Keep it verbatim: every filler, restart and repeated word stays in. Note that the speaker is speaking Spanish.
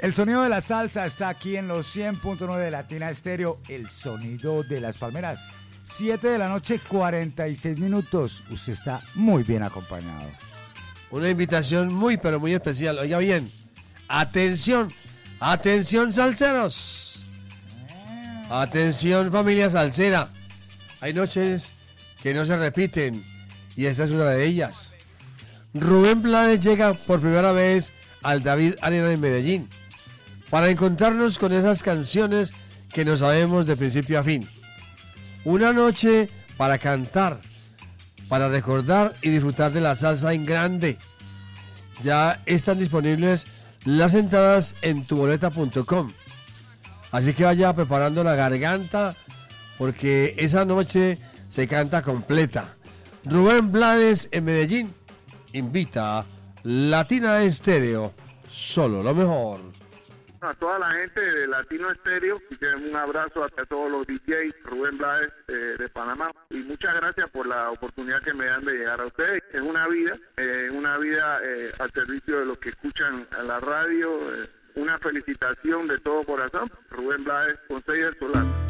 El sonido de la salsa está aquí en los cien punto nueve de Latina Estéreo, el sonido de las palmeras. siete de la noche, cuarenta y seis minutos. Usted está muy bien acompañado. Una invitación muy, pero muy especial. Oiga bien, atención, atención salseros. Atención familia salsera. Hay noches que no se repiten y esta es una de ellas. Rubén Blades llega por primera vez al David Arena de Medellín para encontrarnos con esas canciones que no sabemos de principio a fin. Una noche para cantar, para recordar y disfrutar de la salsa en grande. Ya están disponibles las entradas en tu boleta punto com. Así que vaya preparando la garganta porque esa noche se canta completa. Rubén Blades en Medellín invita a Latina Estéreo, solo lo mejor. A toda la gente de Latino Estéreo, un abrazo a todos los D Js, Rubén Blades eh, de Panamá, y muchas gracias por la oportunidad que me dan de llegar a ustedes. Es una vida, eh, una vida eh, al servicio de los que escuchan a la radio, eh, una felicitación de todo corazón, Rubén Blades, Consejo del Solar.